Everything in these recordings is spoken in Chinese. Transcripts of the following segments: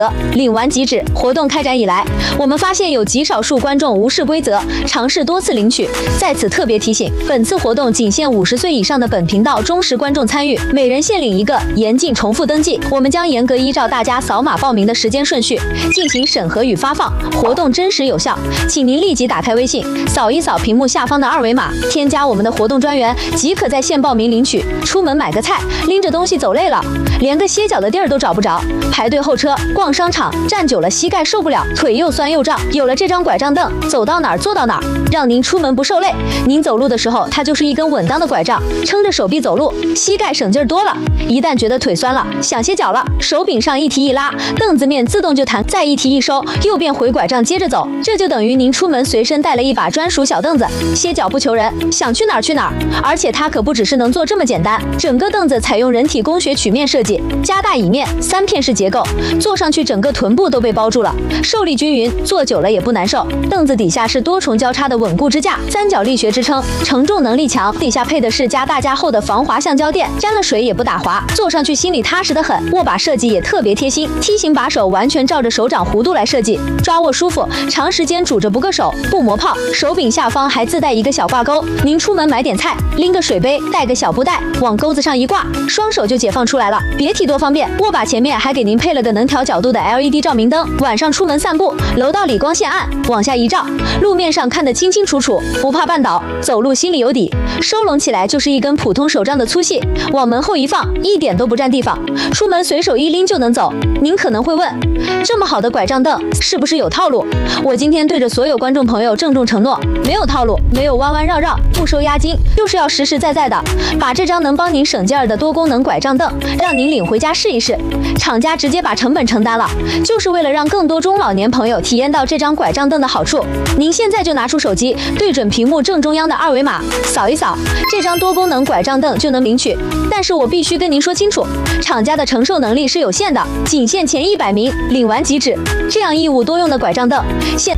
领完即止。活动开展以来，我们发现有极少数观众无视规则，尝试多次领取。在此特别提醒，本次活动仅限50岁以上的本频道忠实观众参与，每人限领1个，严禁重复登记。我们将严格依照大家扫码报名的时间顺序进行审核与发放，活动真实有效。请您立即打开微信，扫一扫屏幕下方的2维码，添加我们的活动专员，即可在线报名领取。出门买个菜，拎着东西走累了，连个歇脚的地儿都找不着，排队候车，逛商场站久了膝盖受不了，腿又酸又胀。有了这张拐杖凳，走到哪儿坐到哪儿，让您出门不受累。您走路的时候，它就是一根稳当的拐杖，撑着手臂走路，膝盖省劲儿多了。一旦觉得腿酸了，想歇脚了，手柄上一提一拉，凳子面自动就弹，再一提一收，又变回拐杖接着走。这就等于您出门随身带了一把专属小凳子，歇脚不求人，想去哪儿去哪儿。而且它可不只是能做这么简单，整个凳子采用人体工学曲面设计，加大椅面，3片式结构，坐上去整个臀部都被包住了，受力均匀，坐久了也不难受。凳子底下是多重交叉的稳固支架，3角力学支撑，承重能力强。底下配的是加大加厚的防滑橡胶垫，沾了水也不打滑，坐上去心里踏实得很。握把设计也特别贴心，梯形把手完全照着手掌弧度来设计，抓握舒服，长时间拄着不硌手，不磨泡。手柄下方还自带一个小挂钩，您出门买点菜，拎个水杯，带个小布袋，往钩子上一挂，双手就解放出来了，别提多方便。握把前面还给您配了个能调角度的 LED 照明灯，晚上出门散步，楼道里光线暗，往下一照，路面上看得清清楚楚，不怕绊倒，走路心里有底。收拢起来就是一根普通手杖的粗细，往门后一放，一点都不占地方，出门随手一拎就能走。您可能会问，这么好的拐杖凳是不是有套路？我今天对着所有观众朋友郑重承诺，没有套路，没有弯弯绕绕，不收押金，就是要实实在在的把这张能帮您省劲儿的多功能拐杖凳让您领回家试一试。厂家直接把成本承担了，就是为了让更多中老年朋友体验到这张拐杖凳的好处。您现在就拿出手机，对准屏幕正中央的2维码，扫一扫，这张多功能拐杖凳就能领取。但是我必须跟您说清楚，厂家的承受能力是有限的，仅限前100名，领完即止。这样一物多用的拐杖凳，现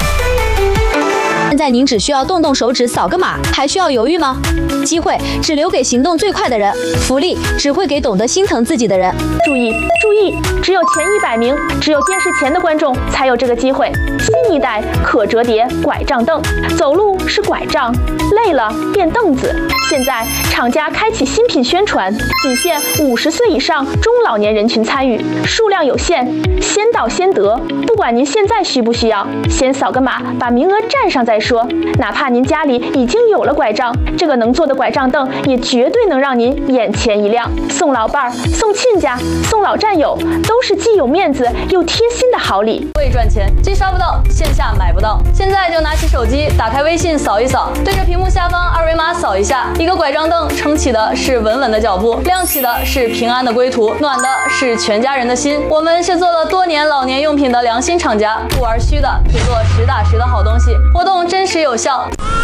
在您只需要动动手指扫个码，还需要犹豫吗？机会只留给行动最快的人，福利只会给懂得心疼自己的人。 注意注意，只有前100名，只有电视前的观众才有这个机会。新一代可折叠拐杖凳，走路是拐杖，累了变凳子。现在厂家开启新品宣传，仅限50岁以上中老年人群参与，数量有限，先到先得。不管您现在需不需要，先扫个码，把名额占上再说。哪怕您家里已经有了拐杖，这个能坐的拐杖凳也绝对能让您眼前一亮。送老伴儿、送亲家、送老战友，都是既有面子又贴心的好礼。 会赚钱，既刷不到，线下买不到。现在就拿起手机，打开微信扫一扫，对着屏幕下方2维码扫一下，一个拐杖凳撑起的是稳稳的脚步，亮起的是平安的归途，暖的是全家人的心。我们是做了多年老年用品的良心厂家，不玩虚的，只做实打实的好东西。活动真实有效。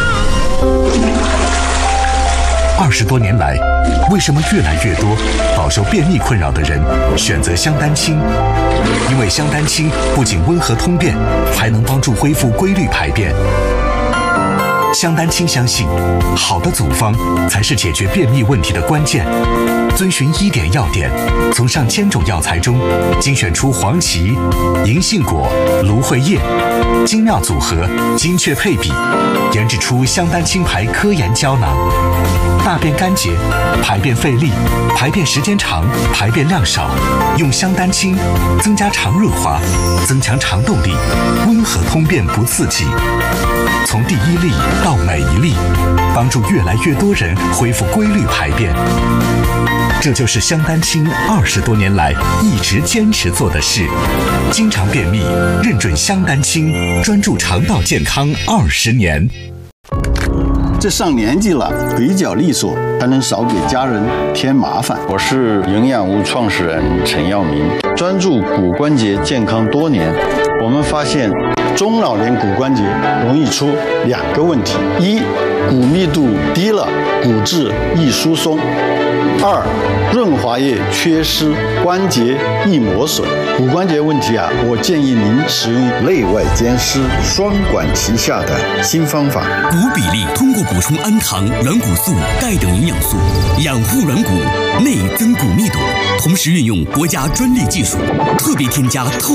20多年来，为什么越来越多饱受便秘困扰的人选择香丹清？因为香丹清不仅温和通便，还能帮助恢复规律排便。香丹清相信，好的组方才是解决便秘问题的关键。遵循1点要点，从上千种药材中精选出黄芪、银杏果、芦荟叶，精妙组合，精确配比，研制出香丹清牌科研胶囊。大便干结、排便费力、排便时间长、排便量少，用香丹清增加肠润滑，增强肠动力，温和通便不刺激。从第1粒到每一粒，帮助越来越多人恢复规律排便。这就是香丹清20多年来一直坚持做的事。经常便秘，认准香丹清，专注肠道健康20年。 这上年纪了，腿脚利索，才能少给家人添麻烦。 我是营养屋创始人陈耀明，专注骨关节健康多年。 我们发现中老年骨关节容易出2个问题：一，骨密度低了，骨质易疏松；二，润滑液缺失，关节易磨损。骨关节问题我建议您使用内外兼施、双管齐下的新方法。 骨比例通过补充氨糖、软骨素、钙等营养素，养护软骨，内增骨密度，同时运用国家专利技术，特别添加透